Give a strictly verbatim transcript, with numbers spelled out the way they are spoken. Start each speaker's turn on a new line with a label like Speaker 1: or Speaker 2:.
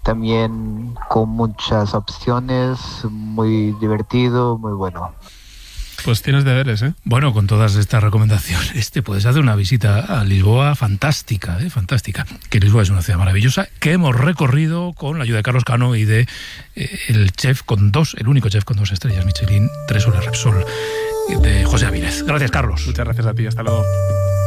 Speaker 1: también con muchas opciones, muy divertido, muy bueno.
Speaker 2: Pues tienes deberes, ¿eh? Bueno, con todas estas recomendaciones te puedes hacer una visita a Lisboa fantástica, ¿eh? Fantástica. Que Lisboa es una ciudad maravillosa que hemos recorrido con la ayuda de Carlos Cano y de eh, el chef con dos, el único chef con dos estrellas Michelin, tres soles Repsol, de José Avilés. Gracias, Carlos.
Speaker 3: Muchas gracias a ti, hasta luego.